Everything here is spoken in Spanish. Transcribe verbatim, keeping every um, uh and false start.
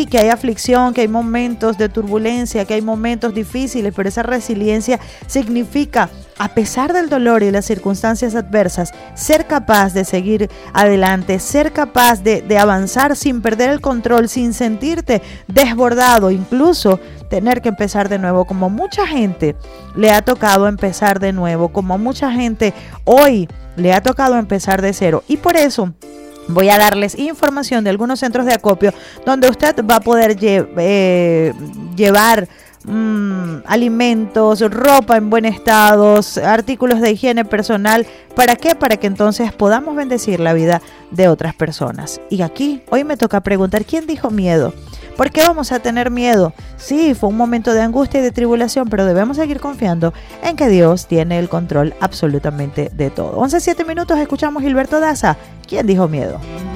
Sí, que hay aflicción, que hay momentos de turbulencia, que hay momentos difíciles, pero esa resiliencia significa, a pesar del dolor y las circunstancias adversas, ser capaz de seguir adelante, ser capaz de, de avanzar sin perder el control, sin sentirte desbordado, incluso tener que empezar de nuevo, como mucha gente le ha tocado empezar de nuevo, como mucha gente hoy le ha tocado empezar de cero. Y por eso voy a darles información de algunos centros de acopio donde usted va a poder lle- eh, llevar mmm, alimentos, ropa en buen estado, artículos de higiene personal. ¿Para qué? Para que entonces podamos bendecir la vida de otras personas. Y aquí hoy me toca preguntar, ¿quién dijo miedo? ¿Por qué vamos a tener miedo? Sí, fue un momento de angustia y de tribulación, pero debemos seguir confiando en que Dios tiene el control absolutamente de todo. once, siete minutos, escuchamos Gilberto Daza. ¿Quién dijo miedo?